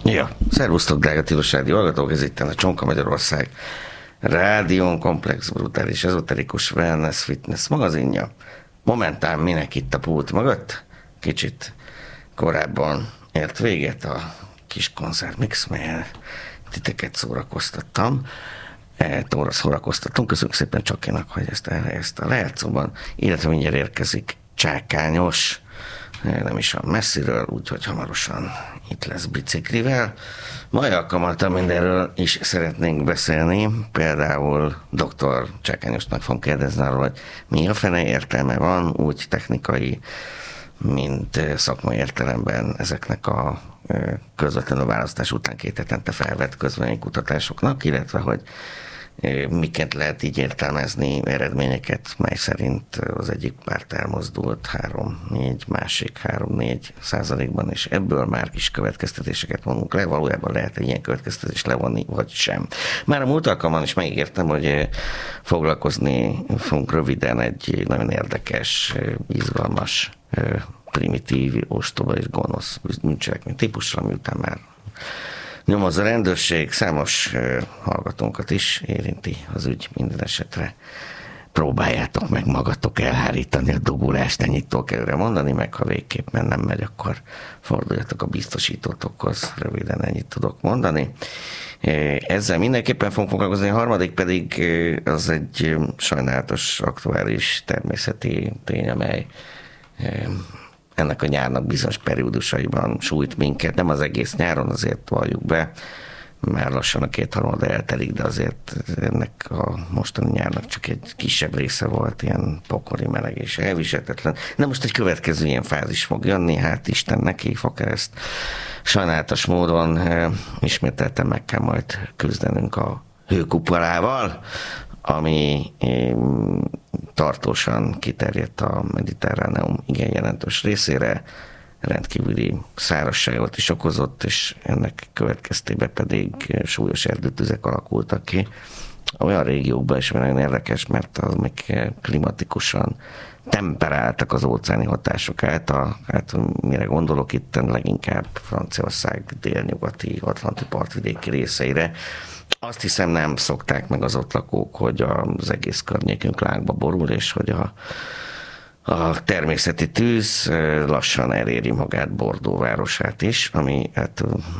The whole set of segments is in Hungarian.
Ja, szervusztok, drága Tilos Rádió hallgatók, ez itt a Csonka Magyarország rádión komplex, brutális, ezoterikus wellness, fitness magazinja. Momentán minek itt a pult mögött? Kicsit korábban ért véget a kis koncertmix, melyen titeket szórakoztattam. Köszönjük szépen Csakinak, hogy ezt elhelyezte a lejátszóban, illetve mindjárt érkezik Csákányos, nem is a messziről, úgyhogy hamarosan itt lesz biciklivel. Mai alkalommal mindenről is szeretnénk beszélni, például dr. Csákányosnak fogom kérdezni arról, hogy mi a fene értelme van, úgy technikai, mint szakmai értelemben ezeknek a közvetlenül választás után 2 hetente felvett közvéleménykutatásoknak, illetve hogy miket lehet így értelmezni eredményeket, mely szerint az egyik párt elmozdult 3-4, másik 3-4%, és ebből már kis következtetéseket vonunk le, valójában lehet egy ilyen következtetést levonni, vagy sem. Már a múlt alkalommal is megígértem, hogy foglalkozni fogunk röviden egy nagyon érdekes, izgalmas, primitív, ostoba és gonosz bűncselekmény típusra, miután már nyomoz a rendőrség, számos hallgatónkat is érinti az ügy, minden esetre próbáljátok meg magatok elhárítani a dugulást, ennyit tudok előre mondani, meg ha végképp nem megy, akkor forduljatok a biztosítótokhoz, röviden ennyit tudok mondani. Ezzel mindenképpen fogunk foglalkozni, a harmadik pedig az egy sajnálatos, aktuális természeti tény, amely ennek a nyárnak bizonyos periódusaiban sújt minket, nem az egész nyáron, azért valljuk be, már lassan a 2/3 eltelik, de azért ennek a mostani nyárnak csak egy kisebb része volt, ilyen pokoli meleg és elviselhetetlen. De most egy következő ilyen fázis fog jönni, hát Istennek hívok ezt. Sajnálatos módon ismételten meg kell majd küzdenünk a hőkupolával, ami tartósan kiterjedt a Mediterráneum igen jelentős részére, rendkívüli szárazságot is okozott, és ennek következtében pedig súlyos erdőtüzek alakultak ki. Olyan régiókban is nagyon érdekes, mert az még klimatikusan temperáltak az óceáni hatások által. Hát mire gondolok itt, leginkább Franciaország délnyugati atlanti partvidéki részeire. Azt hiszem, nem szokták meg az ott lakók, hogy az egész környékünk lángba borul, és hogy a természeti tűz lassan eléri magát Bordeaux városát is, ami hát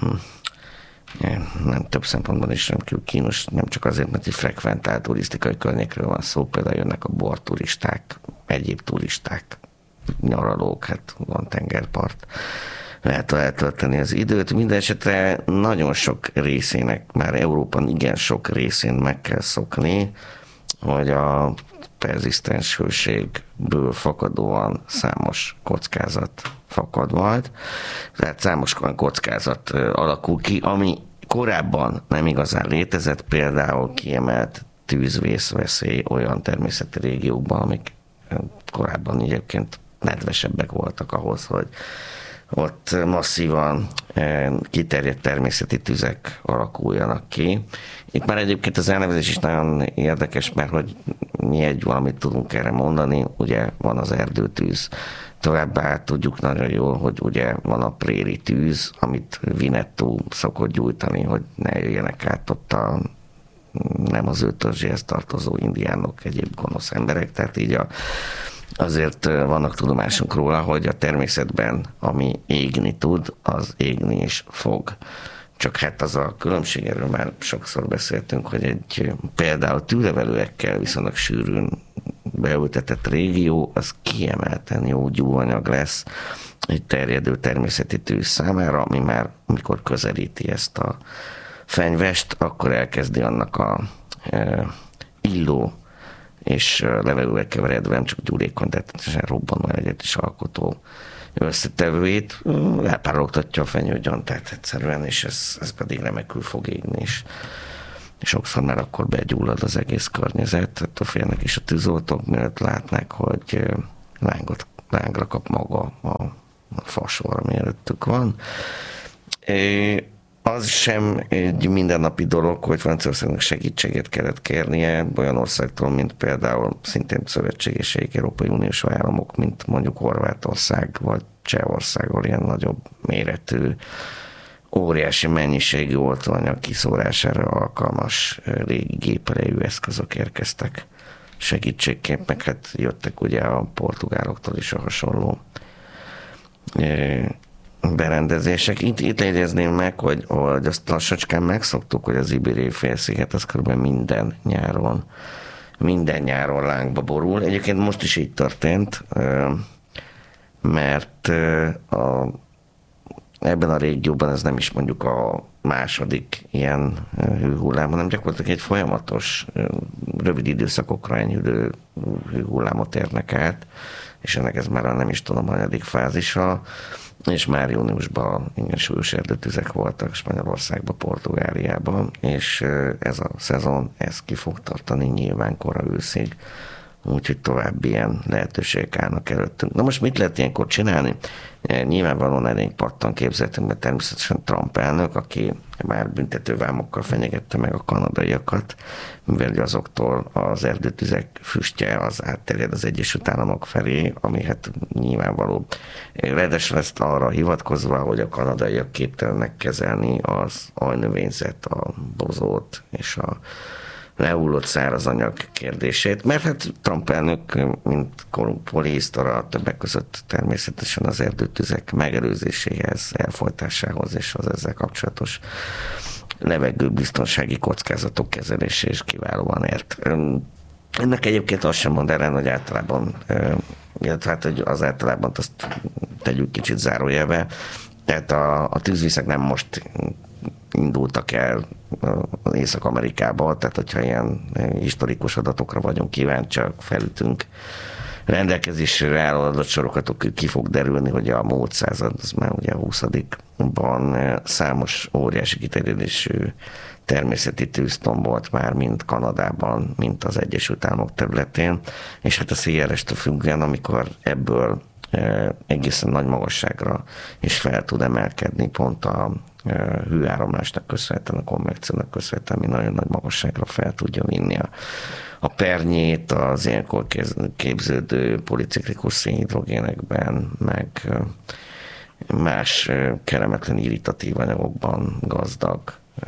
nem több szempontból is rendkívül kínos, nem csak azért, mert egy frekventált turisztikai környékről van szó, például jönnek a borturisták, egyéb turisták, nyaralók, hát van tengerpart, lehet eltölteni az időt. Minden esetre nagyon sok részének, már Európán igen sok részén meg kell szokni, hogy a perzisztens hőségből fakadóan számos kockázat fakad majd. Tehát számos kockázat alakul ki, ami korábban nem igazán létezett, például kiemelt tűzvészveszély olyan természeti régiókban, amik korábban egyébként nedvesebbek voltak ahhoz, hogy ott masszívan kiterjedt természeti tüzek alakuljanak ki. Itt már egyébként az elnevezés is nagyon érdekes, mert hogy mi valamit tudunk erre mondani, ugye van az erdőtűz, továbbá tudjuk nagyon jól, hogy ugye van a préri tűz, amit Winnetou szokott gyújtani, hogy ne jöjjenek át ott nem az ő törzséhez tartozó indiánok, egyéb gonosz emberek, tehát így azért vannak tudomásunk róla, hogy a természetben, ami égni tud, az égni is fog. Csak hát az a különbség, erről már sokszor beszéltünk, hogy például tűlevelőekkel viszonylag sűrűn beültetett régió, az kiemelten jó gyúanyag lesz egy terjedő természeti tűz számára, ami már, amikor közelíti ezt a fenyvest, akkor elkezdi annak a illó és levelővel keveredve, nem csak gyúrékony, tehát robbanó egyet is alkotó összetevőjét elpárologtatja a fenyőgyantát egyszerűen, és ez pedig remekül fog égni, és sokszor már akkor begyullad az egész környezet, attól félnek is a tűzoltók, mielőtt látnák, hogy lángra kap maga a fasor, ami előttük van. Az sem egy mindennapi dolog, hogy Franciaországnak segítséget kellett kérnie olyan országtól, mint például szintén szövetségeseik, Európai Uniós államok, mint mondjuk Horvátország vagy Csehország, ahol ilyen nagyobb méretű óriási mennyiségű oltóanyag kiszórására alkalmas régi géperejű eszközök érkeztek segítségként, meg hát jöttek ugye a portugáloktól is a hasonló berendezések. Itt jegyezném meg, hogy azt lassacskán megszoktuk, hogy az Ibériai-félsziget az kb. minden nyáron lángba borul. Egyébként most is így történt, mert ebben a régióban ez nem is mondjuk a második ilyen hőhullám, hanem gyakorlatilag egy folyamatos, rövid időszakokra enyhülő hőhullámot érnek át, és ennek ez már nem is tudom, hanyadik fázisa, és már júniusban igen súlyos erdőtüzek voltak Spanyolországban, Portugáliában, és ez a szezon, ez ki fog tartani nyilván kora őszig, úgyhogy további ilyen lehetőségek állnak előttünk. Na most mit lehet ilyenkor csinálni? Nyilvánvalóan elénk pattan képzeltünk, természetesen Trump elnök, aki már büntetővámokkal fenyegette meg a kanadaiakat, mivel azoktól az erdőtüzek füstje az átterjed az Egyesült Államok felé, ami hát nyilvánvaló. Ráadásul ezt arra hivatkozva, hogy a kanadaiak képtelenek kezelni az ajnövényzet, a bozót és a lehullott szárazanyag kérdését, mert hát Trump elnök, mint polihisztora, többek között természetesen az erdőtüzek megelőzéséhez, elfojtásához és az ezzel kapcsolatos levegőbiztonsági kockázatok kezelése is kiválóan ért. Ennek egyébként azt sem mond ellen, hogy általában, illetve hát, hogy az általában azt tegyük kicsit zárójelbe, tehát a tűzviszek nem most indultak el Észak-Amerikába, tehát hogyha ilyen historikus adatokra vagyunk kíváncsiak, felütünk rendelkezésre álló adatsorokat, akkor ki fog derülni, hogy a múlt század, az már ugye a 20-ban számos óriási kiterjedésű természeti tűz tombolt már mind Kanadában, mint az Egyesült Államok területén, és hát a széljárestől függően, amikor ebből egészen nagy magasságra is fel tud emelkedni, pont a hőáramlásnak köszönhetően, a konvekciónak köszönhetően, ami nagyon nagy magasságra fel tudja vinni a pernyét az ilyenkor képződő policiklikus szénhidrogénekben, meg más kellemetlen irritatív anyagokban gazdag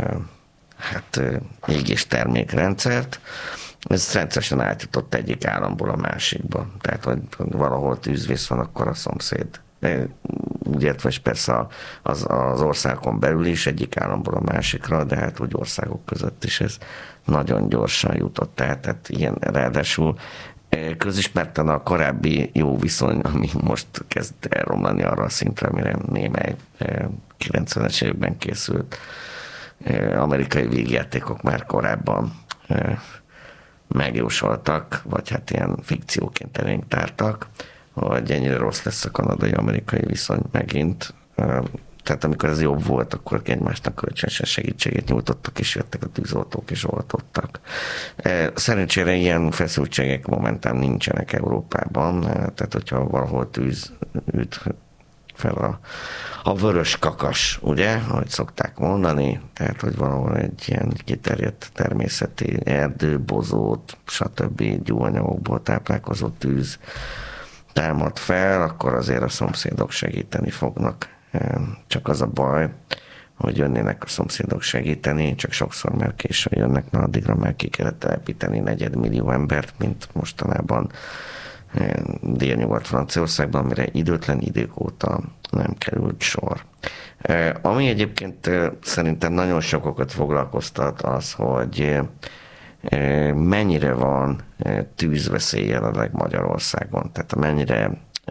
égés termékrendszert. Ez rendszeresen átjutott egyik államból a másikba. Tehát, hogy valahol tűzvész van, akkor a szomszéd. Illetve persze az országon belül is egyik államból a másikra, de hát úgy országok között is ez nagyon gyorsan jutott. Tehát ilyen ráadásul közismerten a korábbi jó viszony, ami most kezd elromlani arra a szintre, amire némely 90-es években készült amerikai vígjátékok már korábban megjósoltak, vagy hát ilyen fikcióként elénk tártak, hogy ennyire rossz lesz a kanadai-amerikai viszony megint. Tehát amikor ez jobb volt, akkor egymásnak kölcsönösen segítséget nyújtottak, és jöttek a tűzoltók, és oltottak. Szerencsére ilyen feszültségek momentán nincsenek Európában, tehát hogyha valahol tűz üt fel a vörös kakas, ugye, ahogy szokták mondani, tehát, hogy valahol egy ilyen kiterjedt természeti erdő, bozót, stb. Gyúanyagokból táplálkozó tűz támad fel, akkor azért a szomszédok segíteni fognak. Csak az a baj, hogy jönnének a szomszédok segíteni, csak sokszor már későn jönnek, mert addigra már ki kellett telepíteni 4 millió embert, mint mostanában Délnyugat-Franciaországban, amire időtlen idők óta nem került sor. Ami egyébként szerintem nagyon sokakat foglalkoztat az, hogy mennyire van tűzveszély jelenleg Magyarországon, tehát mennyire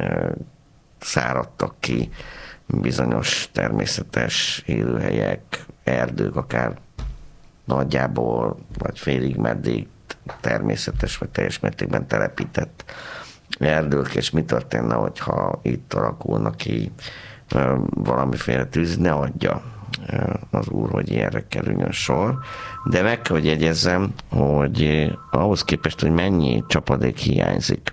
száradtak ki bizonyos természetes élőhelyek, erdők, akár nagyjából, vagy félig meddig természetes, vagy teljes mértékben telepített erdők, és mi történne, hogyha itt alakulna ki valamiféle tűz, ne adja az úr, hogy ilyenre kerüljön sor. De meg kell, hogy jegyezzem, hogy ahhoz képest, hogy mennyi csapadék hiányzik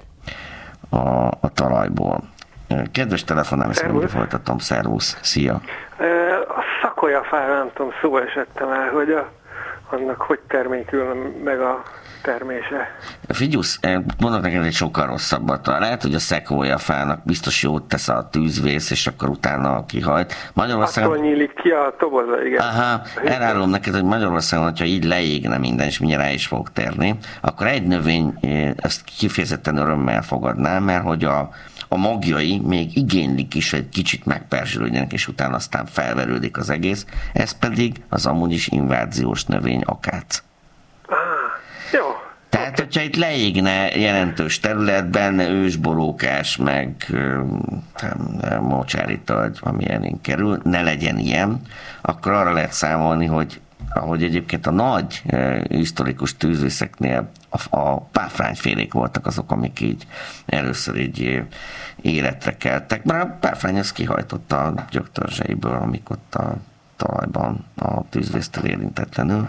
a talajból. Kedves telefonám, ezt mondja, folytatom. Szervusz, szia! A szakolyafára, nem tudom, szó esett már, hogy annak hogy termékül meg a termése. Figyusz, mondok neked egy sokkal rosszabbat. Lehet, hogy a szekvója fának biztos jót tesz a tűzvész, és akkor utána kihajt. Magyarországon... Attól nyílik ki a toboza, igen. Aha, elárulom neked, hogy Magyarországon, hogyha így leégne minden, és mindjárt rá is fog térni, akkor egy növény ezt kifejezetten örömmel fogadná, mert hogy a magjai még igénylik is, hogy egy kicsit megperzsülődjenek, és utána aztán felverődik az egész. Ez pedig az amúgy is inváziós növény, akác. Jó. Tehát, hogyha itt leégne jelentős területben ősborókás, meg mocsári tölgy, ami elén kerül, ne legyen ilyen, akkor arra lehet számolni, hogy ahogy egyébként a nagy historikus tűzvészeknél a páfrányfélék voltak azok, amik így először így életre keltek, mert a páfrány az kihajtotta a gyöktörzseiből, amik ott a talajban a tűzvésztől érintetlenül.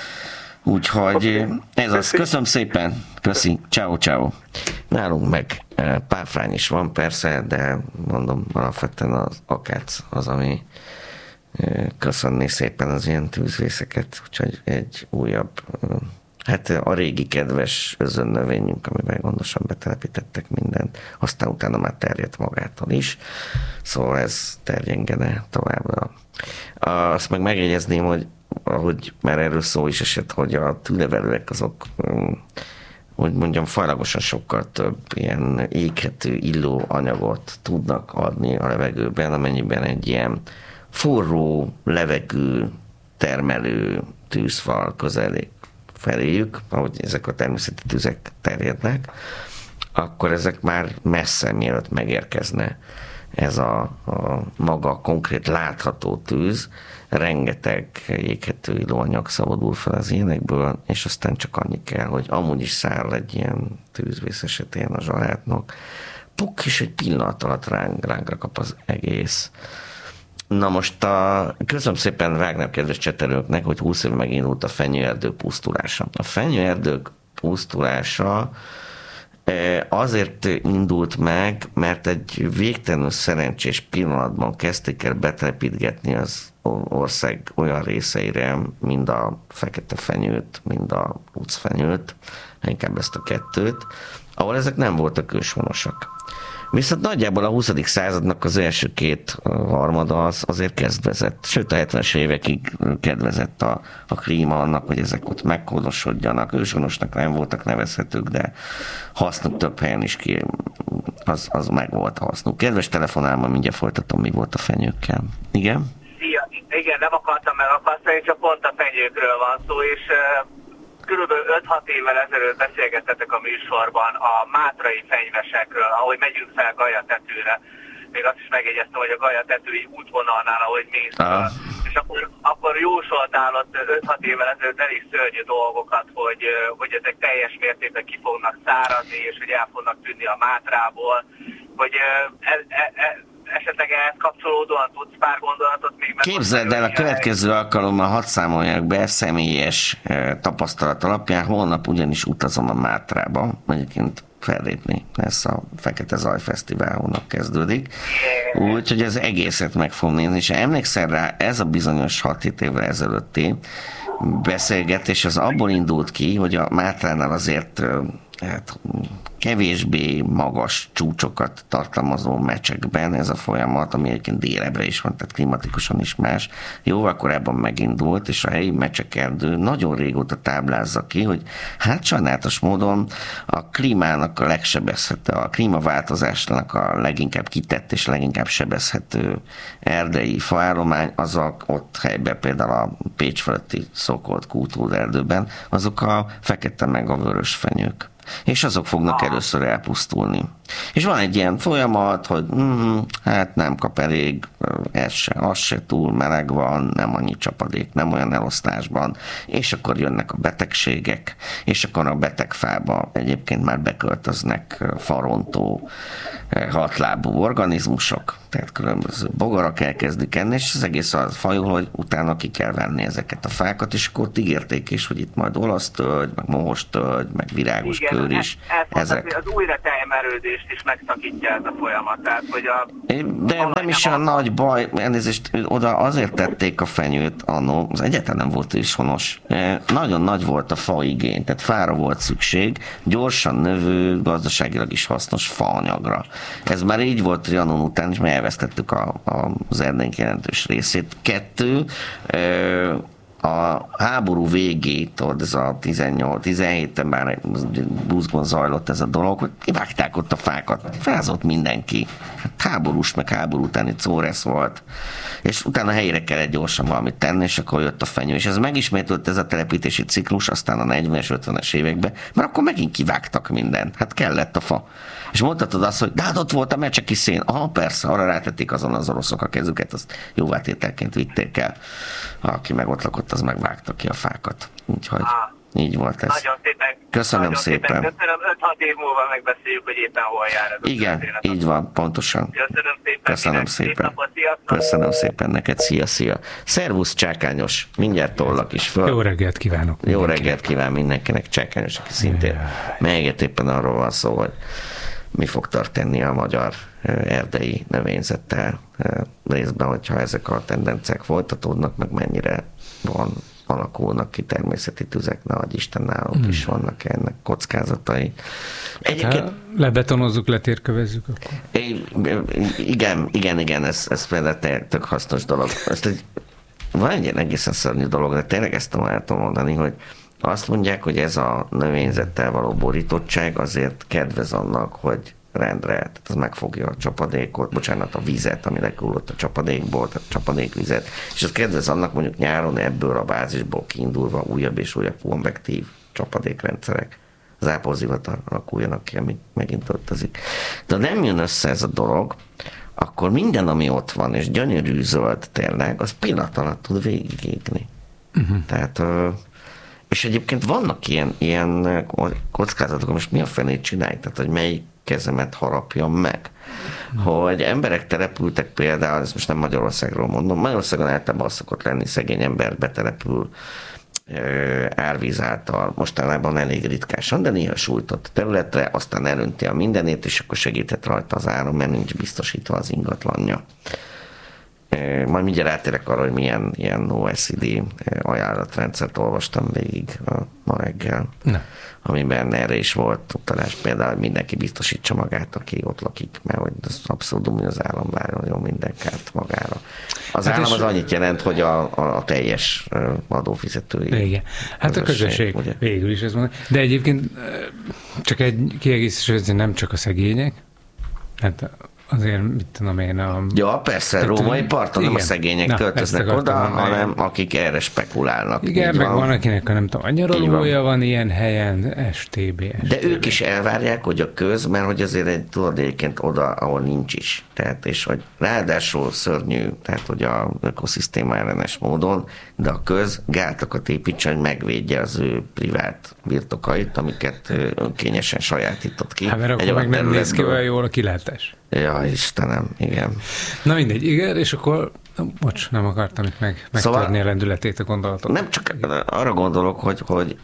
Úgyhogy ez az. Köszönöm szépen. Köszi. Ciao, ciao. Nálunk meg páfrány is van persze, de mondom, alapvetően az akác az, ami köszönni szépen az ilyen tűzvészeket, úgyhogy egy újabb, hát a régi kedves özönnövényünk, amivel gondosan betelepítettek mindent, aztán utána már terjedt magától is, szóval ez terjengene továbbra. Azt meg megjegyezném, hogy ahogy már erről szó is esett, hogy a tűnevelőek azok, hogy mondjam, fajlagosan sokkal több ilyen éghető, illó anyagot tudnak adni a levegőben, amennyiben egy ilyen forró, levegő termelő tűzfal közelik feléjük, ahogy ezek a természeti tüzek terjednek, akkor ezek már messze mielőtt megérkezne ez a maga konkrét látható tűz, rengeteg éghető illóanyag szabadul fel az ilyenekből, és aztán csak annyi kell, hogy amúgy is száll egy ilyen tűzvész esetén a zsalátnak, puk, és egy pillanat alatt rángra kap az egész. Na most köszönöm szépen Wagner kedves csetelőknek, hogy 20 év megindult a fenyőerdő pusztulása. A fenyőerdők pusztulása azért indult meg, mert egy végtelenül szerencsés pillanatban kezdték el betelepítgetni az ország olyan részeire, mind a fekete fenyőt, mind a lucfenyőt, inkább ezt a kettőt, ahol ezek nem voltak őshonosak. Viszont nagyjából a 20. századnak az első két harmada azért kedvezett, sőt a 70-es évekig kedvezett a klíma annak, hogy ezek ott meghonosodjanak. Őshonosnak nem voltak nevezhetők, de hasznuk több helyen is az meg volt a hasznuk. Kedves telefonálma, mindjárt folytatom, mi volt a fenyőkkel. Igen? Szia. Igen, nem akartam megakasztani, csak pont a fenyőkről van szó, és körülbelül 5-6 évvel ezelőtt beszélgettetek a műsorban a mátrai fenyvesekről, ahogy megyünk fel Galyatetőre. Még azt is megjegyeztem, hogy a Galyatetői útvonalnál, ahogy mész fel. És akkor jósoltál ott 5-6 évvel ezelőtt elég szörnyű dolgokat, hogy ezek teljes mértékben ki fognak száradni, és hogy el fognak tűnni a Mátrából. Hogy esetleg ehhez kapcsolódóan tudsz pár gondolatot még meg? Képzeld el, a következő alkalommal hadd számolják be személyes tapasztalat alapján, holnap ugyanis utazom a Mátrába, egyébként fellépni lesz a Fekete Zaj Fesztivál, hónap kezdődik. Úgyhogy az egészet meg fogom nézni, és emlékszel rá, ez a bizonyos 6-7 évvel ezelőtti beszélgetés, az abból indult ki, hogy a Mátránál azért kevésbé magas csúcsokat tartalmazó mecsekben ez a folyamat, ami egyébként délebre is van, tehát klimatikusan is más, jóval korábban megindult, és a helyi mecsekerdő nagyon régóta táblázza ki, hogy hát sajnálatos módon a klímának a legsebezhető, a klímaváltozásnak a leginkább kitett és leginkább sebezhető erdei faállomány, azok ott helyben, például a Pécs fölötti szókolt kultúrerdőben, azok a fekete meg a vörös fenyők. És azok fognak először elpusztulni. És van egy ilyen folyamat, hogy hát nem kap elég, az se túl meleg van, nem annyi csapadék, nem olyan elosztásban, és akkor jönnek a betegségek, és akkor a betegfába egyébként már beköltöznek farontó, hatlábú organizmusok, tehát különböző bogarak elkezdik enni, és az egész az fajul, hogy utána ki kell venni ezeket a fákat, és akkor ott ígérték is, hogy itt majd olasz tölgy, meg mohos tölgy, meg virágos kőr is. Ezek. Az újra teljemerődést is megszakítja ez a folyamat. Tehát, hogy de nem is olyan nagy baj, elnézést, oda azért tették a fenyőt annó, az egyáltalán nem volt is honos. Nagyon nagy volt a faigény, tehát fára volt szükség, gyorsan növő, gazdaságilag is hasznos faanyagra. Ez már így volt Trianon után, és elvesztettük az erdénk jelentős részét. 2, a háború végét, ez a 17-ben már buzgón zajlott ez a dolog, hogy kivágták ott a fákat. Fázott mindenki. Háborús, meg háború utáni córesz volt. És utána helyre kellett gyorsan valamit tenni, és akkor jött a fenyő. És ez megismétült ez a telepítési ciklus, aztán a 40-es, 50-es években, mert akkor megint kivágtak mindent. Hát kellett a fa. És mondhatod azt, hogy de hát ott volt a mecseki szén. Aha, persze, arra rátették azon az oroszok a kezüket, azt jóvátételként vitték el. Aki meg ott lakott, az megvágta ki a fákat. Úgyhogy így volt ez. Nagyon szépen. Köszönöm szépen. Köszönöm, 5-6 év múlva megbeszéljük, hogy éppen hol jár ez. Igen, így van, pontosan. Köszönöm szépen. Köszönöm szépen. Köszönöm szépen neked, szia. Szervusz, Csákányos, mindjárt tollak is föl. Jó reggelt kívánok. Jó reggelt kíván mindenkinek, Csákányos, aki szintén melyet éppen arról van szó, hogy mi fog történni a magyar erdei növényzettel részben, hogyha ezek a tendenciák folytatódnak, meg mennyire alakulnak ki természeti tüzek, nehogy Isten nálunk is vannak ennek kockázatai. Egyébként lebetonozzuk, letérkövezzük akkor. Igen, ez például tök hasznos dolog. Van egy ilyen egészen szörnyű dolog, de tényleg ezt el tudom mondani, hogy azt mondják, hogy ez a növényzettel való borítottság azért kedvez annak, hogy rendre, tehát az megfogja a csapadékot, a vizet, ami lehullott a csapadékból, tehát csapadékvizet, és az kedvez annak mondjuk nyáron ebből a bázisból kiindulva újabb és újabb konvektív csapadékrendszerek, záporzivatar alakuljanak ki, ami megint öltözik. De nem jön össze ez a dolog, akkor minden, ami ott van, és gyönyörű zöld tényleg, az pillanat alatt tud végigégni. Tehát és egyébként vannak ilyen kockázatok, most mi a fenét csinálj? Tehát, hogy melyik kezemet harapjam meg. Hogy emberek települtek például, ezt most nem Magyarországról mondom, Magyarországon általában az szokott lenni, szegény ember betelepül árvíz által, mostanában elég ritkásan, de néha sújtott területre, aztán elönti a mindenét, és akkor segíthet rajta az áram, mert nincs biztosítva az ingatlanja. Majd mindjárt átérek arra, hogy milyen ilyen OECD ajánlatrendszert olvastam végig ma reggel, amiben erre is volt utalás, például, hogy mindenki biztosítsa magát, aki ott lakik, mert hogy az abszurdum, hogy az állam vállaljon minden kárt magára. Az állam az annyit jelent, hogy a teljes adófizetői. Igen. Hát a közösség ugye? Végül is ez van. De egyébként csak egy kiegészítés, nem csak a szegények, hát azért, mit tudom én, ja, persze, római parton nem a szegények költöznek oda, hanem akik erre spekulálnak. Igen, meg van, akinek nem tudom, a nyaralója van ilyen helyen, STB. De ők is elvárják, hogy a köz, mert hogy azért tudod egyébként oda, ahol nincs is. Tehát, és hogy ráadásul szörnyű, tehát, hogy a ökoszisztéma ellenes módon, de a köz gátakat építsen, hogy megvédje az ő privát birtokait, amiket önkényesen sajátított ki. Hát, mert akkor meg nem néz ki olyan jól a kilátás. Ja, Istenem, igen. Na mindegy, igen, és akkor, bocs, nem akartam itt megtörni a lendületét a gondolatot. Nem csak arra gondolok, hogy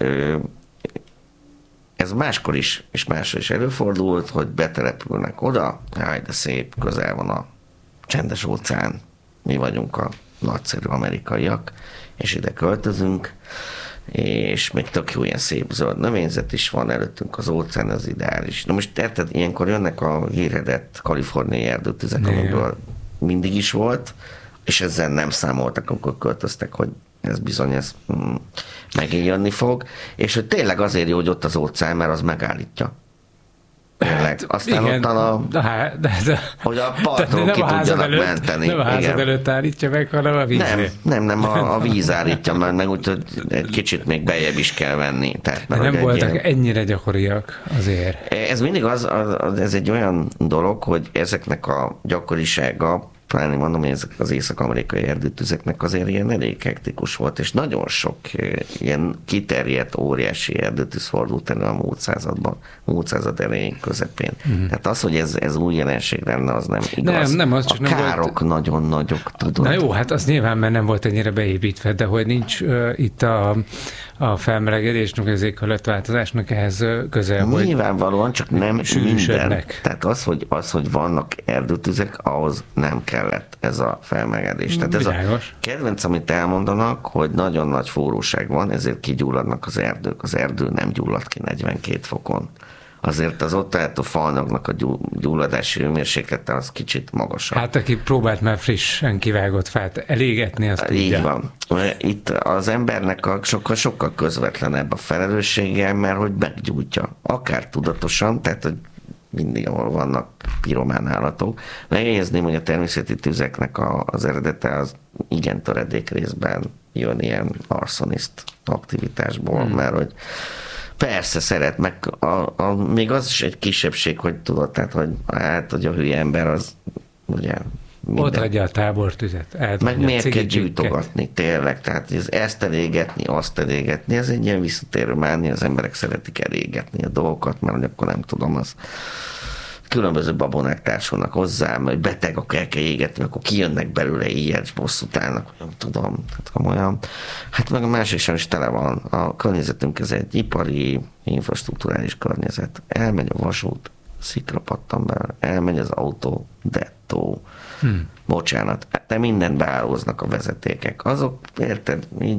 ez máskor is, és máshol is előfordult, hogy betelepülnek oda, jaj, de szép, közel van a csendes óceán, mi vagyunk a nagyszerű amerikaiak, és ide költözünk, és még tök jó ilyen szép zöld növényzet is van, előttünk az óceán, az ideális. Na most érted, ilyenkor jönnek a hírhedett kaliforniai erdőtüzek, amiből mindig is volt, és ezzel nem számoltak, amikor költöztek, hogy ez bizony megint jönni fog, és hogy tényleg azért jó, hogy ott az óceán, mert az megállítja. Tényleg. Aztán igen, ottan hogy a partról ki tudjanak menteni. Nem a házad előtt állítja meg, hanem a víz. Nem, a víz állítja meg úgyhogy egy kicsit még bejebb is kell venni. Tehát, de nem voltak ennyire gyakoriak azért. Ez mindig ez egy olyan dolog, hogy ezeknek a gyakorisága pláne mondom, hogy ezek az észak-amerikai erdőtüzeknek azért ilyen elég hektikus volt, és nagyon sok ilyen kiterjedt, óriási erdőtűz fordult elő a múlt század elején, közepén. Tehát az, hogy ez új jelenség lenne, az nem igaz. Nem, az csak a nem károk volt... nagyon nagyok, tudod. Na jó, hát az nyilván, mert nem volt ennyire beépítve, de hogy nincs itt a felmelegedésnek, az éghajlatváltozásnak ehhez közel, hogy nyilvánvalóan, csak nem minden. Tehát az, hogy vannak erdőtüzek, ahhoz nem kellett ez a felmelegedés. Tehát ez a kedvenc, amit elmondanak, hogy nagyon nagy forróság van, ezért kigyulladnak az erdők. Az erdő nem gyullad ki 42 fokon. Azért az ott található faanyagnak a gyulladási hőmérséklete az kicsit magasabb. Hát aki próbált már frissen kivágott fát elégetni, azt tudja. Így van. Itt az embernek sokkal közvetlenebb a felelőssége, mert hogy meggyújtja. Akár tudatosan, tehát hogy mindig, ahol vannak piromán állatok. Megjegyezném, hogy a természeti tüzeknek az eredete az igen töredék részben jön ilyen arszoniszt aktivitásból, mert hogy persze szeret, meg még az is egy kisebbség, hogy tudod, tehát, hogy a hülye ember az ugye minden. Ott hagyja a tábortüzet. Meg miért kell gyújtogatni, tényleg, tehát ezt elégetni, azt elégetni, ez egy ilyen visszatérő mánia, az emberek szeretik elégetni a dolgokat, mert akkor nem tudom, az különböző babonák társulnak hozzám, hogy beteg, akkor el kell égetni, akkor kijönnek belőle éjjel, és bosszút állnak, nem tudom, tehát komolyan. Hát meg a másik sem is tele van. A környezetünk ez egy ipari, infrastruktúrális környezet. Elmegy a vasút, szikra pattan be, elmegy az autó, dettó. Bocsánat, de mindent beállóznak a vezetékek. Azok, érted, így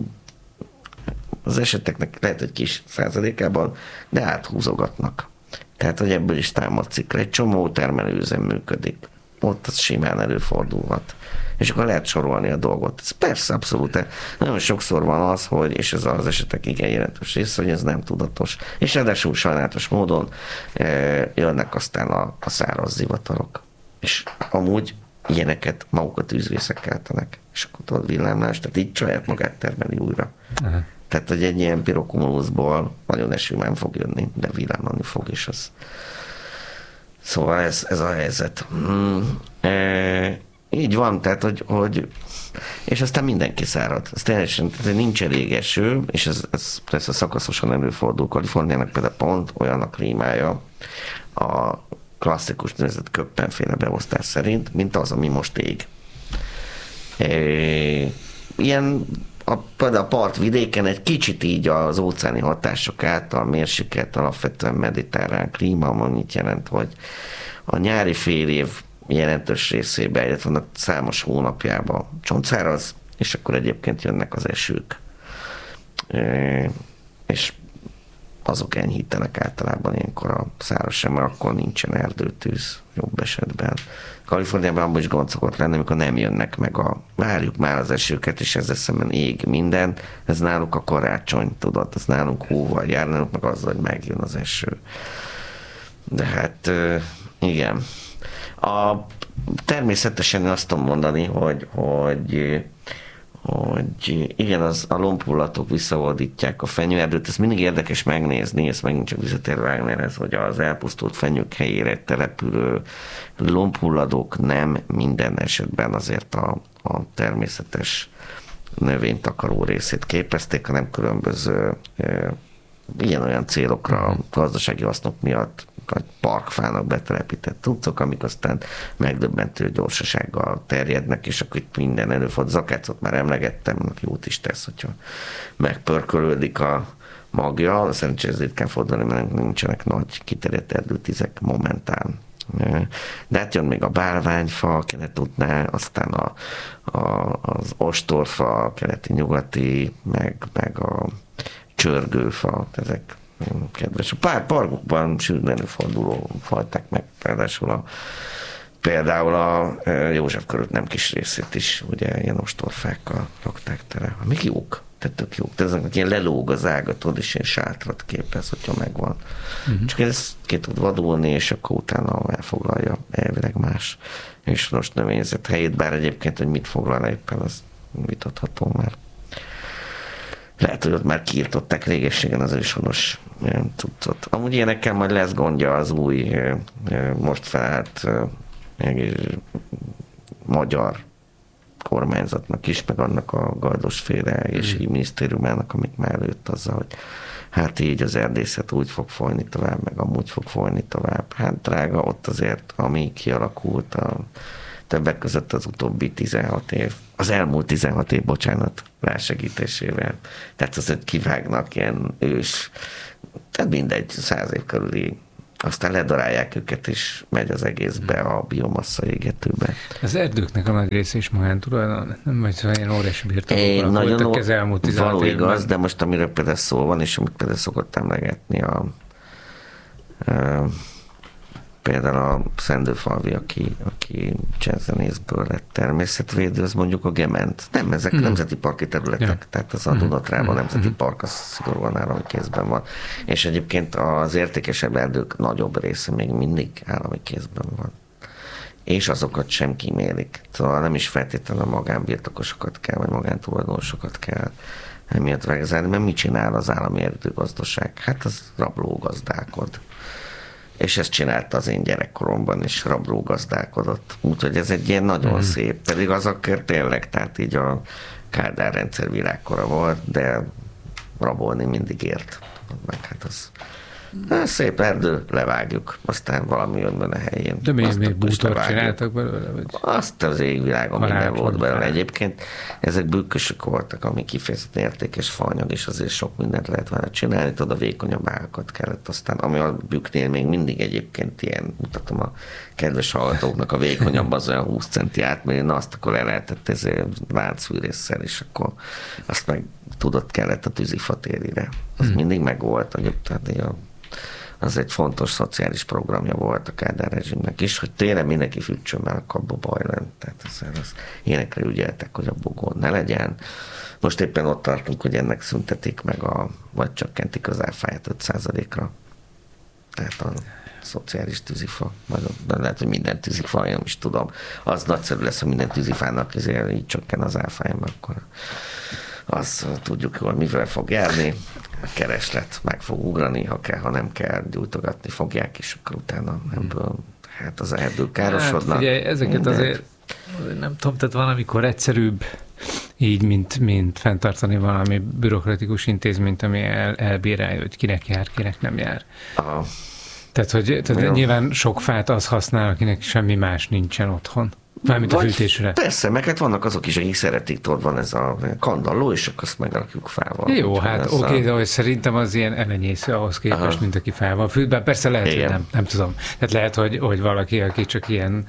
az eseteknek lehet, hogy kis százalékában, de áthúzogatnak. Tehát, hogy ebből is támad szikra. Egy csomó termelőüzem működik. Ott az simán előfordulhat. És akkor lehet sorolni a dolgot. Ez persze, abszolút. Nagyon sokszor van az, hogy, és ez az esetek igen jelentős része, hogy ez nem tudatos. És ráadásul sajnálatos módon jönnek aztán a száraz zivatarok. És amúgy ilyeneket maguk a tűzvészek keltenek. És akkor tudod villámlás, tehát így saját magát termeli újra. Aha. Tehát, hogy egy ilyen pirokumulusból nagyon esőben fog jönni, de villámlani fog, és az. Szóval ez a helyzet. Így van, tehát, hogy és aztán mindenki szárad. Ez teljesen, tehát nincs elég eső, és ez persze szakaszosan előfordul. Kaliforniának például pont olyan a klímája a klasszikus nevezett Köppen-féle beosztás szerint, mint az, ami most ég. Ilyen például a partvidéken egy kicsit így az óceáni hatások által mérsékelt, alapvetően mediterrán klíma, annyit jelent, hogy a nyári fél év jelentős részében, illetve vannak számos hónapjában csontszáraz, és akkor egyébként jönnek az esők. És azok enyhítenek általában ilyenkor a száraz sem, mert akkor nincsen erdőtűz jobb esetben. Kaliforniában abban is gond szokott lenni, amikor nem jönnek meg várjuk már az esőket, és ezzel szemben ég minden. Ez náluk a karácsony, tudod, ez nálunk hóval jár, náluk meg azzal, hogy megjön az eső. De hát igen. Természetesen azt tudom mondani, hogy igen, a lombhullatók visszavadítják a fenyőerdőt. Ez mindig érdekes megnézni, ezt megint csak visszatér Wagnerhez, hogy az elpusztult fenyők helyére települő lombhulladók nem minden esetben azért a természetes növénytakaró részét képezték, hanem különböző ilyen-olyan célokra, gazdasági hasznok miatt parkfának betelepített tudcok, amik aztán megdöbbentő gyorsasággal terjednek, és akkor itt minden előfordul. Az akácot már emlegettem, jót is tesz, hogyha megpörkölődik a magja. Szerencsére ez ritkán fordulni, mert nincsenek nagy kiterjedt erdőtizek momentán. De hát jön még a bálványfa, kelet-utnál, aztán az ostorfa, keleti-nyugati, meg a csörgőfa, ezek kedves. A pár parkokban sűrűn előforduló fajták meg, például a József körút nem kis részét is, ugye ilyen ostorfákkal rakták tele. Még jók, tehát tök jók. Tehát ezek ilyen lelóg az ágatod, és ilyen sátrat képez, hogyha megvan. Csak ez ki tud vadulni, és akkor utána elfoglalja elvileg más és most növényzet helyét, bár egyébként, hogy mit foglal éppen, az vitatható már. Lehet, hogy ott már kiirtották régességen az őshonos cuccot. Amúgy ilyenekkel majd lesz gondja az új, most felállt magyar kormányzatnak is, meg annak a Galdosféle és így minisztériumának, amik már előtt azzal, hogy hát így az erdészet úgy fog folyni tovább, meg amúgy fog folyni tovább. Hát drága, ott azért, ami kialakult a többek között az utóbbi 16 év, az elmúlt 16 év, bocsánat, rásegítésével. Tehát azért kivágnak ilyen ős, tehát mindegy, 100 év körüli, aztán ledarálják őket, és megy az egészbe a biomassa égetőbe. Az erdőknek a nagy része is magántulajdon, nem vagy ilyen óriási birtokokon voltak az elmúlt 16 való évben. igaz, de most amiről például szó van, és amit például szokott emlegetni például a Szendőfalvi, aki jazzzenészből lett természetvédő, az mondjuk a Gement. Nem, ezek nemzeti parki területek, tehát az a Dunatrában nemzeti park, az szigorúan állami kézben van. És egyébként az értékesebb erdők nagyobb része még mindig állami kézben van. És azokat sem kímélik. Szóval nem is feltétlenül a magánbirtokosokat kell, vagy magántulajdonosokat kell emiatt vegezelni, mert mit csinál az állami erdőgazdaság? Hát az rablógazdálkod. És ezt csinálta az én gyerekkoromban, és rablógazdálkodott. Úgyhogy ez egy ilyen nagyon szép, pedig az akkor tényleg, tehát így a Kádár rendszer világkora volt, de rabolni mindig ért. Meg hát az szép erdő, levágjuk, aztán valami jön benne a helyén. De még bútort csináltak belőle? Vagy? Azt az égvilágon minden volt belőle. Egyébként ezek bükkösök voltak, ami kifejezetten értékes faanyag, és azért sok mindent lehet vele csinálni, tudod, a vékonyabb ágakat kellett aztán, ami a bükknél még mindig egyébként ilyen, mutatom a kedves hallgatóknak, a vékonyabb az olyan 20 centi átmérni, na azt akkor le lehetett ezért láncfűrésszel, és akkor azt meg tudott kellett a tűzifa térire. Az mindig megvolt, tehát az egy fontos szociális programja volt a Kádár rezsimnek is, hogy tényleg mindenki fűtsön már a kabba bajlen. Tehát az ilyenekre ügyeltek, hogy abból gond ne legyen. Most éppen ott tartunk, hogy ennek szüntetik meg vagy csökkentik az áfáját 5%-ra. Tehát a szociális tűzifa, de lehet, hogy minden tűzifa, én nem is tudom. Az nagyszerű lesz, ha minden tűzifának így csökken az áfája, akkor azt tudjuk, hogy mivel fog járni, a kereslet meg fog ugrani, ha kell, ha nem kell, gyújtogatni fogják, és akkor utána ebből, hát az erdők károsodnak. Hát figyelj, ezeket azért nem tudom, tehát van, amikor egyszerűbb így, mint fenntartani valami bürokratikus intézményt, ami elbírálja, hogy kinek jár, kinek nem jár. Aha. Tehát nyilván sok fát az használ, akinek semmi más nincsen otthon. Mármint a fűtésre. Persze, meg hát vannak azok is, akik szeretik, tudod, van ez a kandalló, és akkor azt megrakjuk fával. Jó, hát oké, de szerintem az ilyen elenyésző ahhoz képest, mint aki fával fűt, bár persze lehet, igen, hogy nem tudom. Tehát lehet, hogy valaki, aki csak ilyen,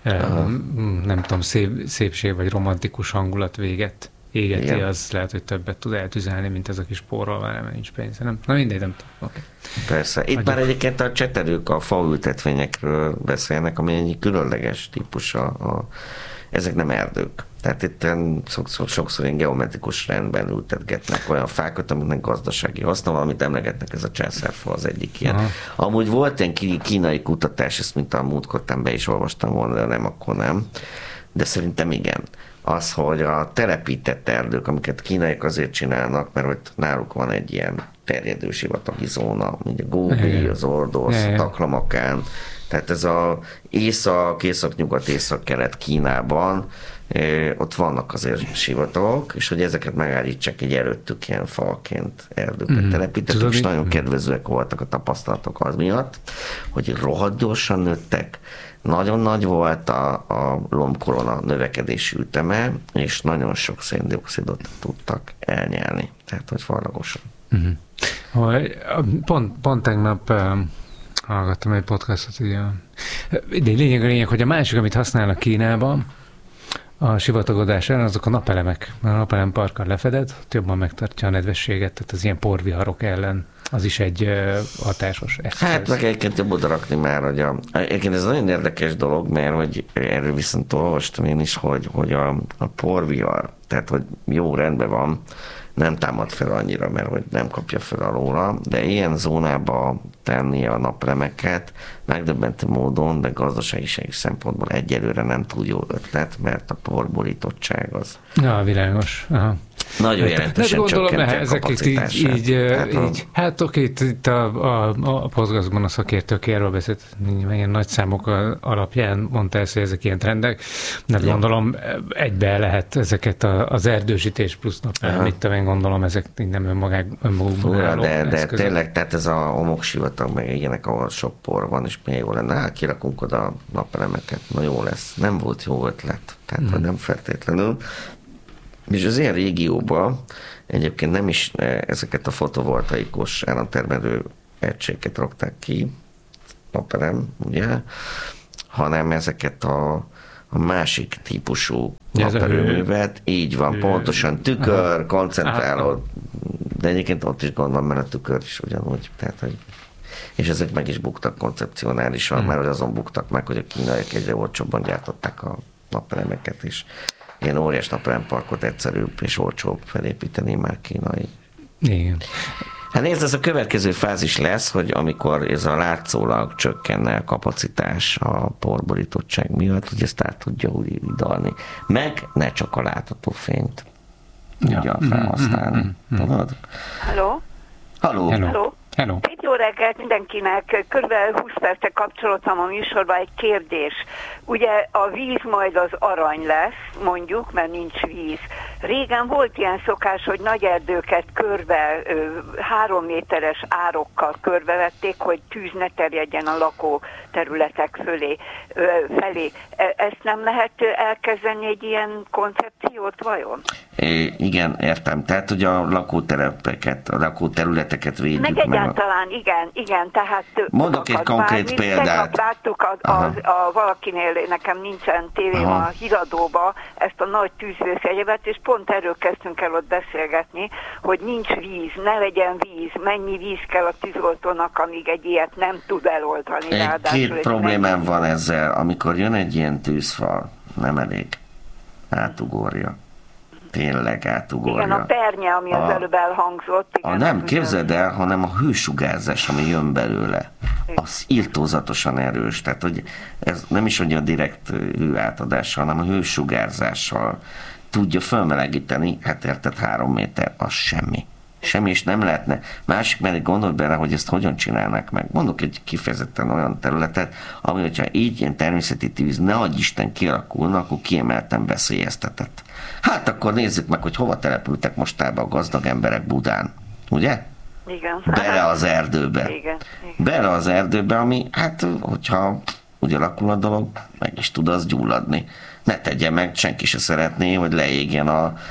nem tudom, szépség vagy romantikus hangulat égeti, igen, az lehet, hogy többet tud eltüzelni, mint ez a kis porral, mert nincs pénze. Nem? Na mindegy, nem tudom. Okay. Persze. Itt már egyébként a cseterők a faültetvényekről beszélnek, ami egy különleges típusa. Ezek nem erdők. Tehát itt sokszor ilyen geometrikus rendben ültetgetnek olyan fákat, amiknek gazdasági haszna van, amit emlegetnek, ez a császárfa az egyik ilyen. Aha. Amúgy volt egy kínai kutatás, ezt mint a múltkortán be is olvastam volna, de nem, akkor nem. De szerintem igen. Az, hogy a telepített erdők, amiket kínaiak azért csinálnak, mert hogy náluk van egy ilyen terjedő sivatagi zóna, mint a Góbi, az Ordosz, a Taklamakán, tehát ez az észak-nyugat, észak-kelet Kínában, ott vannak azért sivatagok, és hogy ezeket megállítsák egy előttük ilyen falként erdőket telepítettek, és nagyon kedvezőek voltak a tapasztalatok az miatt, hogy rohadt gyorsan nőttek, nagyon nagy volt a lombkorona növekedési üteme, és nagyon sok széndioxidot tudtak elnyelni. Tehát, hogy farragosan. Pont tegnap hallgattam egy podcastot, de lényeg, hogy a másik, amit használnak Kínában, a sivatagodás ellen, azok a napelemek. A napelemparkkal lefeded, ott jobban megtartja a nedvességet, tehát az ilyen porviharok ellen az is egy hatásos eszköz. Hát meg egyébként jobb odarakni már, hogy egyébként ez nagyon érdekes dolog, mert hogy erről viszont olvastam én is, hogy a porvihar, tehát hogy jó, rendben van, nem támad fel annyira, mert hogy nem kapja fel alóla, de ilyen zónába tenni a napelemeket megdöbbentő módon, de gazdasági szempontból egyelőre nem túl jó ötlet, mert a porborítottság az. Ja, világos. Aha. Nagyon jelentősen csökkenti a kapacitását. Így, hát oké, itt a Postgazban a szakértők erről beszélt, ilyen nagy számok alapján mondta ezt, hogy ezek ilyen trendek, de gondolom egybe lehet ezeket az erdősítés plusz mit én gondolom, ezek nem önmagukban álló de tényleg, tehát ez a homoksivatag, meg ilyenek, ahol sok por van, és milyen jó lenne, kirakunk oda napelemeket, na jó lesz. Nem volt jó ötlet, tehát hogy nem feltétlenül. És az ilyen régióban egyébként nem is ezeket a fotovoltaikus államtermelő egységeket rakták ki, napelem, ugye, hanem ezeket a másik típusú naperőművet, így van, pontosan tükör, koncentráló, de egyébként ott is gond van, mert a tükör is ugyanúgy, tehát, hogy és ezek meg is buktak koncepcionálisan, mert azon buktak meg, hogy a kínaiak egyre olcsóbban gyártották a napelemeket is. Ilyen óriás napelemparkot egyszerűbb és olcsóbb felépíteni már kínai. Igen. Hát nézd, ez a következő fázis lesz, hogy amikor ez a látszólag csökkenne a kapacitás a porborítottság miatt, hogy ezt át tudja hidalni. Meg ne csak a látható fényt tudja felhasználni. Tudod? Halló? Halló. Hello. Jó reggelt mindenkinek. Körülbelül 20 perce kapcsolódtam a műsorba, egy kérdés. Ugye a víz majd az arany lesz, mondjuk, mert nincs víz. Régen volt ilyen szokás, hogy nagy erdőket körbe, 3 méteres árokkal körbevették, hogy tűz ne terjedjen a lakóterületek felé. Ezt nem lehet elkezdeni egy ilyen koncepciót vajon? Igen, értem. Tehát, hogy a lakóterületeket védjük meg. Egyáltalán, igen, tehát... Mondok egy konkrét példát. Láttuk valakinél, nekem nincsen tévém a híradóba, ezt a nagy tűzvészjegyebet, és pont erről kezdtünk el ott beszélgetni, hogy nincs víz, ne legyen víz, mennyi víz kell a tűzoltónak, amíg egy ilyet nem tud eloldani. Két problémám van ezzel. Amikor jön egy ilyen tűzfal, nem elég. Átugorja. Tényleg átugorja. Igen, a pernye, ami az előbb elhangzott. Igen, nem, képzeld el, hanem a hősugárzás, ami jön belőle, az irtózatosan erős. Tehát, hogy ez nem is a direkt hőátadással, hanem a hősugárzással tudja fölmelegíteni, hát érted, 3 méter, az semmi. Semmi, és nem lehetne. Másik mellé gondolj bele, hogy ezt hogyan csinálnak meg. Mondok egy kifejezetten olyan területet, ami, hogyha így ilyen természeti tűz, ne adj Isten kialakulna, akkor kiemelten veszélyeztetett. Hát akkor nézzük meg, hogy hova települtek mostában a gazdag emberek Budán. Ugye? Igen. Bele az erdőbe. Igen. Bele az erdőbe, ami, hát, hogyha úgy alakul a dolog, meg is tud az gyulladni. Ne tegye meg, senki se szeretné, hogy leégjen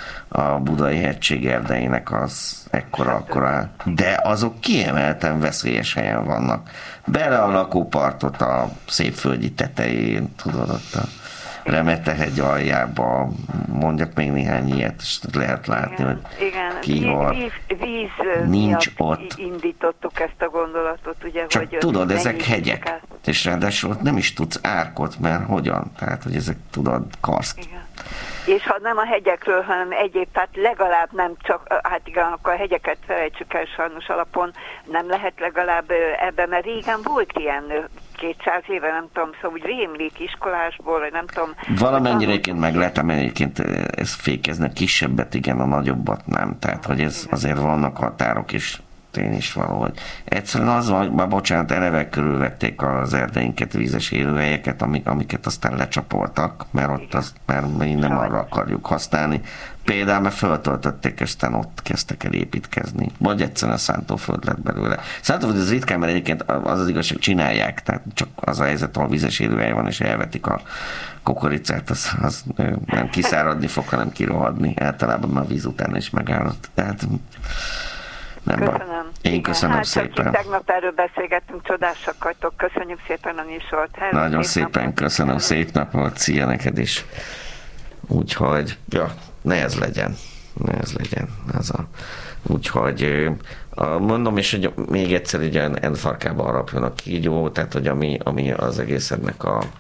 a Budai hegység erdeinek az ekkora, de azok kiemelten veszélyes helyen vannak. Bele a lakópartot a Szépföldi tetején, tudod, ott a Remetehegy aljába, mondjak még néhány ilyet, és lehet látni, hogy ki hol. Víz nincs ott. Indítottuk ezt a gondolatot, ugye, csak hogy tudod, ezek hegyek, és ráadásul nem is tudsz árkot, mert hogyan? Tehát, hogy ezek, tudod, karszt. Igen. És ha nem a hegyekről, hanem egyéb, tehát legalább nem csak, hát igen, akkor a hegyeket felejtsük el sajnos alapon, nem lehet legalább ebben, mert régen volt ilyen 200 éve, nem tudom, szóval úgy rémlik iskolásból, nem tudom. Valamennyire egyébként meg lehet, mert egyébként ezt fékeznek, kisebbet, igen, a nagyobbat nem. Tehát, hogy ez azért vannak határok is, tény is valahogy. Egyszerűen az van, hogy bocsánat, eleve körülvették az erdeinket, vízes élőhelyeket, amiket aztán lecsapoltak, mert ott mert mi nem arra akarjuk használni. Például, mert föltöltötték, és aztán ott kezdtek el építkezni. Vagy egyszerűen a szántóföld lett belőle. Szántóföld az ritkán, mert egyébként az igazság, csinálják, tehát csak az a helyzet, ahol vízes élőhely van, és elvetik a kukoricát, az nem kiszáradni fog, hanem kirohadni. Általában már víz után is megállott. Tehát nem köszönöm. Én köszönöm szépen. Tegnap erről beszélgettünk, csodásak vagytok. Köszönjük szépen a műsort. Nagyon szépen köszönöm. Szép napot. Szia neked is. Úgyhogy, ne ez legyen. Úgyhogy mondom, és hogy még egyszer ugye endfarkába harapjon a kígyó, tehát hogy ami az egész ennek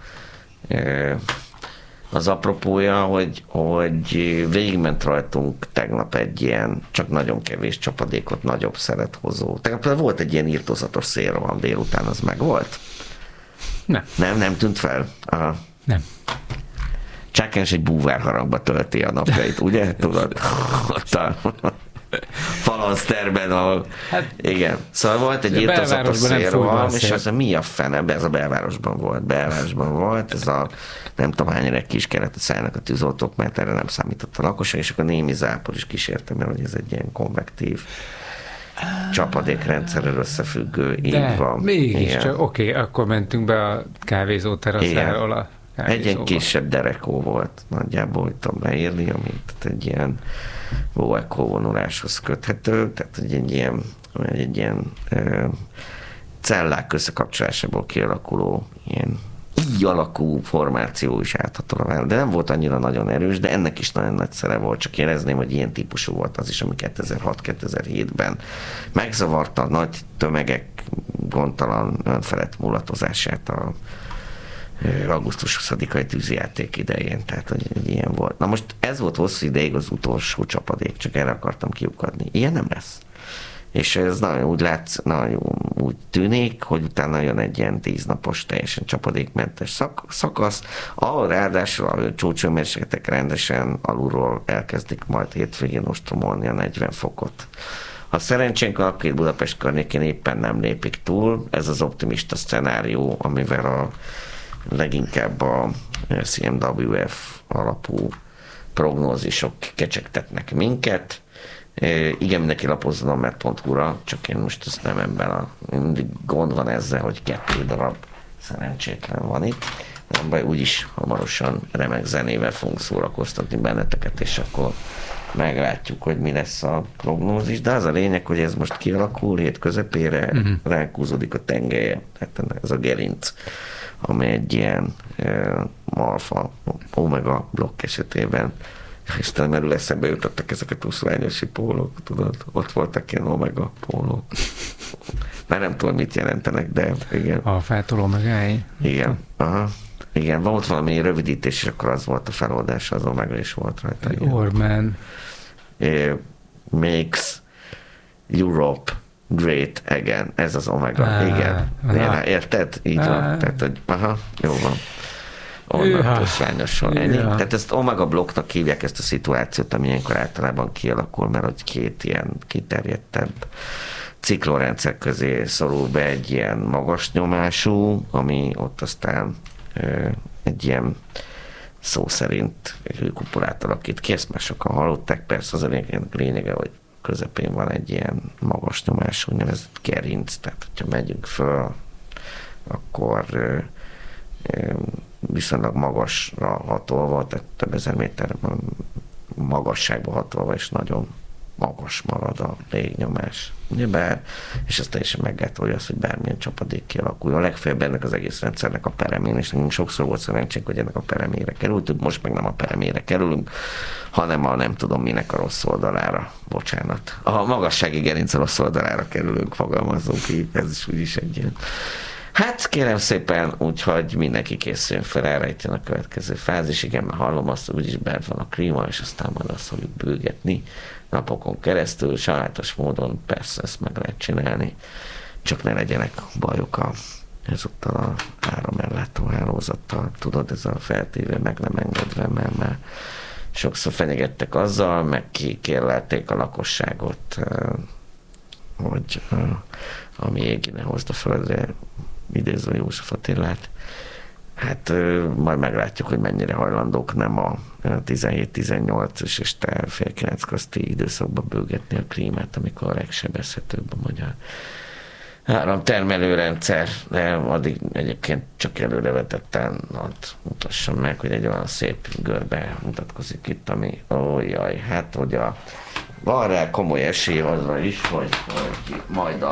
az apropója, hogy végigment rajtunk tegnap egy ilyen, csak nagyon kevés csapadékot, nagyobb szerethozó. Tegnap volt egy ilyen irtózatos szélroham délután, az meg volt? Nem. Nem tűnt fel? Aha. Nem. Csákányos egy búvárharangba tölti a napjait, ugye? Tudod? Ott a falanszterben, ahol... Hát, igen. Szóval volt egy írtozatos szélroham, és az mi a fene? Ez a belvárosban volt. Ez a nem tudom hányra kis kellett szállnak a tűzoltók, mert erre nem számított a lakosság, és akkor némi zápor is kísérte, mert hogy ez egy ilyen konvektív csapadékrendszerrel összefüggő, így van. Mégis csak, oké, akkor mentünk be a kávézó teraszáról a egy ilyen kisebb derekó volt, nagyjából, hogy tudom leírni, amit egy ilyen Boeco vonuláshoz köthető, tehát egy ilyen cellák összekapcsolásából kialakuló ilyen így alakú formáció is átható a vállalat, de nem volt annyira nagyon erős, de ennek is nagyon nagy szere volt, csak érezném, hogy ilyen típusú volt az is, ami 2006-2007-ben megzavarta a nagy tömegek gondtalan önfelett mulatozását a augusztus 20-ai tűzijáték idején, tehát hogy ilyen volt. Na most ez volt hosszú ideig az utolsó csapadék, csak erre akartam kiukadni. Ilyen nem lesz. És ez nagyon úgy tűnik, hogy utána jön egy ilyen 10 napos teljesen csapadékmentes szakasz, ahol ráadásul a csúcshőmérsékletek rendesen alulról elkezdik majd hétvégén ostromolni a 40 fokot. Ha szerencsénk, akkor Budapest környékén éppen nem lépik túl, ez az optimista szcenárió, amivel leginkább a CMWF alapú prognózisok kecsegtetnek minket. Igen, mindenki lapozzon a met.hu-ra, csak én most ezt nem ebben mindig gond van ezzel, hogy 2 darab szerencsétlen van itt. Nem baj, úgyis hamarosan remek zenével fogunk szórakoztatni benneteket, és akkor meglátjuk, hogy mi lesz a prognózis. De az a lényeg, hogy ez most kialakul, hét közepére ránk húzódik a tengelye, tehát ez a gerinc, ami egy ilyen alfa, omega blokk esetében. Istenem, merül eszembe jutottak ezek a tuszványosi pólók, tudod? Ott voltak ilyen omega pólók. Már nem tudom, mit jelentenek, de igen. Alfától omegái. Igen, aha. Igen, volt valami rövidítés, és akkor az volt a feloldás, az omega is volt rajta. Orman. Makes Europe great again. Ez az omega. Igen. Érted? Így van. Tehát, hogy jó van. Onnan tuszványosan ennyi. Tehát ezt omega blokknak hívják ezt a szituációt, ami ilyenkor általában kialakul, mert hogy 2 ilyen kiterjedtebb ciklonrendszer közé szorul be egy ilyen magas nyomású, ami ott aztán egy ilyen szó szerint hőkupolát alakít ki, ezt már sokan hallották, persze az a lényege, hogy közepén van egy ilyen magas nyomású, nevezett gerinc, tehát hogyha megyünk föl, akkor viszonylag magasra hatolva, tehát több ezer méter magasságba hatolva, és nagyon magas marad a légnyomás. Ugyebár, és ez teljesen meggátolja azt, hogy bármilyen csapadék kialakuljon. A legfeljebb ennek az egész rendszernek a peremén, és nekünk sokszor volt szerencsénk, hogy ennek a peremére kerültünk, most meg nem a peremére kerülünk, hanem a nem tudom minek a rossz oldalára, bocsánat. A magassági gerinc a rossz oldalára kerülünk, fogalmazunk így, ez is úgyis egy ilyen. Hát kérem szépen, úgyhogy mindenki készüljön fel erre, itt jön a következő fázis. Igen, mert hallom azt, hogy úgyis bent van a klíma, és aztán majd azt fogjuk bőgetni napokon keresztül. Sajátos módon persze ezt meg lehet csinálni, csak ne legyenek bajok ezúttal a áramellátó hálózattal. Tudod, ez a feltéve meg nem engedve, mert már sokszor fenyegettek azzal, meg kikérlelték a lakosságot, hogy ami égi ne hozd a földre, idézve József Attilát. Hát majd meglátjuk, hogy mennyire hajlandók nem a 17-18 és este fél 9 közti időszakban bőgetni a klímát, amikor a legsebezhetőbb a magyar áramtermelőrendszer, de addig egyébként csak előrevetetten mutassam meg, hogy egy olyan szép görbe mutatkozik itt, ami hát hogy van rá komoly esély arra is, hogy majd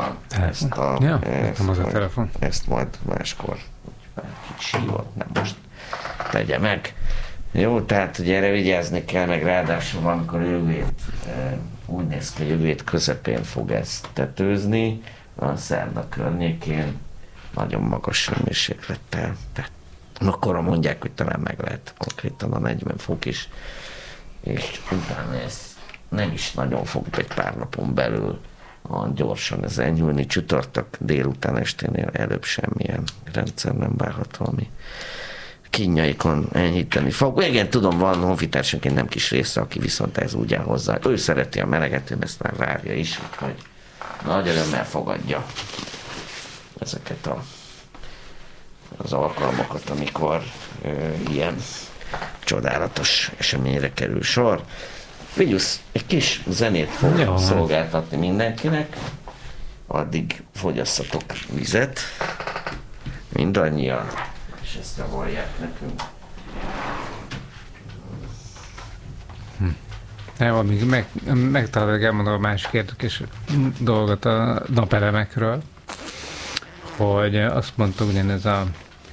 ezt majd máskor sívott, nem most tegye meg. Jó, tehát hogy erre vigyázni kell, meg ráadásul amikor úgy néz ki, jövő hét közepén fog ezt tetőzni, a szerda környékén nagyon magas hőmérséklettel. Tehát akkor mondják, hogy talán meg lehet konkrétan a 40 fok is, és utána ez nem is nagyon fog egy pár napon belül gyorsan ez enyhülni. Csütörtök délután esténél előbb semmilyen rendszer nem várható, ami kínjaikon enyhíteni fog. Igen, tudom, van honfitársaként nem kis része, aki viszont ez úgy áll hozzá. Ő szereti a meleget, ő ezt már várja is, úgyhogy nagy örömmel fogadja ezeket az alkalmakat, amikor ilyen csodálatos eseményre kerül sor. Vigyusz, egy kis zenét fog szolgáltatni mindenkinek, addig fogyasszatok vizet, mindannyian, és ezt javallják nekünk. Nem, amíg megtalálok, elmondom a másik érdekes dolgot a napelemekről, hogy azt mondta ugyanez a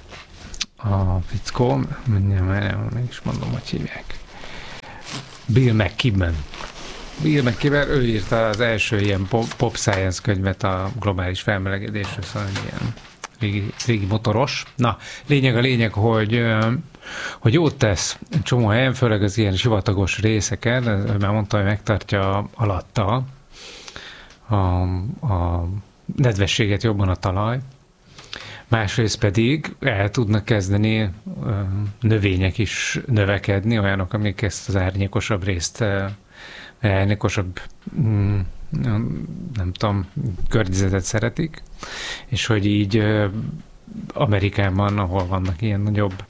fickó, mindjárt meg is mondom, hogy hívják. Bill McKibben, ő írta az első ilyen pop science könyvet a globális felmelegedésről, szóval ilyen régi motoros. Na, lényeg, hogy jót tesz egy csomó helyen, főleg az ilyen sivatagos részeken, már mondta, hogy megtartja alatta a nedvességet jobban a talaj. Másrészt pedig el tudnak kezdeni növények is növekedni, olyanok, amik ezt az árnyékosabb részt, árnyékosabb, nem tudom, környezetet szeretik, és hogy így Amerikában, ahol vannak ilyen nagyobb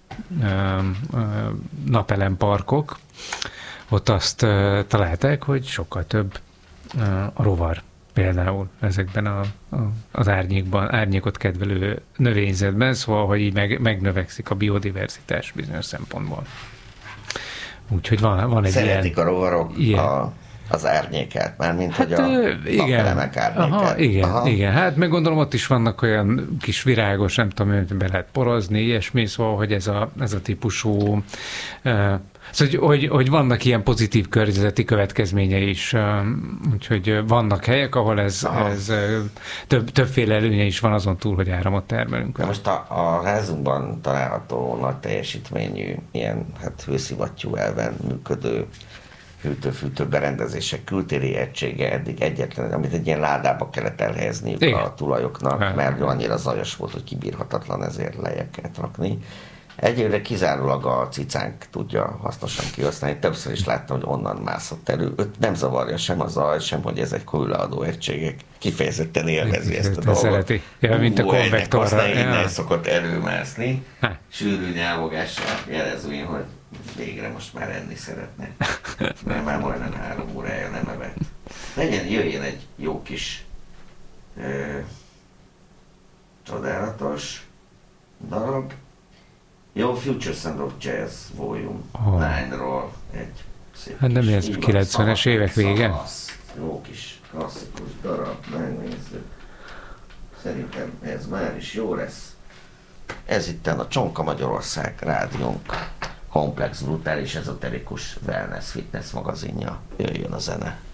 napelemparkok, ott azt találták, hogy sokkal több a rovar például ezekben az árnyékot kedvelő növényzetben, szóval, hogy így megnövekszik a biodiverzitás bizonyos szempontból. Úgyhogy van egy szeretik a rovarok az árnyékát, mármint hogy a napelemek árnyékát. Igen. Hát meg gondolom, ott is vannak olyan kis virágos, nem tudom, hogy be lehet porozni, ilyesmi, szóval, hogy ez a típusú szóval, hogy vannak ilyen pozitív környezeti következményei is, úgyhogy vannak helyek, ahol ez többféle előnye is van azon túl, hogy áramot termelünk. Most a házunkban található nagy teljesítményű, ilyen hőszivattyú elven működő hűtő-fűtő berendezések kültéri egysége eddig egyetlen, amit egy ilyen ládába kellett elhelyezniük a tulajoknak, mert annyira zajos volt, hogy kibírhatatlan, ezért lejjebb kellett rakni. Egyébként kizárólag a cicánk tudja hasznosan kihasználni. Többször is láttam, hogy onnan mászott elő. Őt nem zavarja sem a zaj, sem, hogy ezek hőleadó egységek. Kifejezetten élvezi ezt a dolgot. Szereti. Ja, mint a konvektorra. Innen szokott előmászni. Sűrű nyávogással jelezvén, hogy végre most már enni szeretne. Mert már majdnem 3 órája nem evett. Jöjjön egy jó kis csodálatos darab. Jó, Future Sound of Jazz Volume 9-ról egy szép hát nem ez 90-es évek vége. Jó kis klasszikus darab, megnézzük. Szerintem ez már is jó lesz. Ez itten a Csonka Magyarország rádiónk komplex, brutális, ezoterikus wellness, fitness magazinja. Jöjjön a zene.